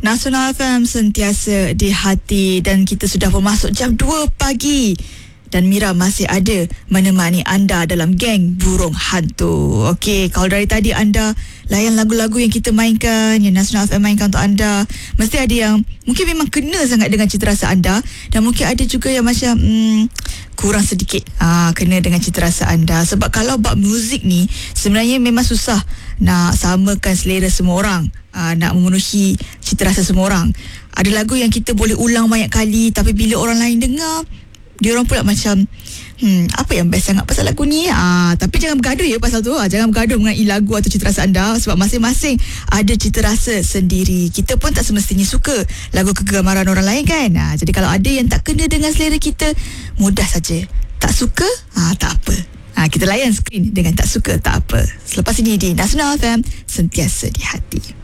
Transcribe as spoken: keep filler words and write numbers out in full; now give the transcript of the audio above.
Nasional F M sentiasa di hati dan kita sudah bermasuk jam dua pagi. Dan Mira masih ada menemani anda dalam geng burung hantu. Okey, kalau dari tadi anda layan lagu-lagu yang kita mainkan, yang Nasional F M mainkan untuk anda, mesti ada yang mungkin memang kena sangat dengan cita rasa anda, dan mungkin ada juga yang macam hmm, kurang sedikit ah, kena dengan cita rasa anda. Sebab kalau bab muzik ni sebenarnya memang susah nak samakan selera semua orang, ah, nak memenuhi cita rasa semua orang. Ada lagu yang kita boleh ulang banyak kali, tapi bila orang lain dengar, dia orang pula macam hmm, apa yang best sangat pasal lagu ni. Ah, tapi jangan bergaduh ya pasal tu. Ah, jangan bergaduh mengenai lagu atau cita rasa anda, sebab masing-masing ada cita rasa sendiri. Kita pun tak semestinya suka lagu kegemaran orang lain kan. Ah, jadi kalau ada yang tak kena dengan selera kita, mudah saja. Tak suka? Ah, tak apa. Ah, kita layan skrin dengan tak suka tak apa. Selepas ini di Nasional F M, sentiasa di hati.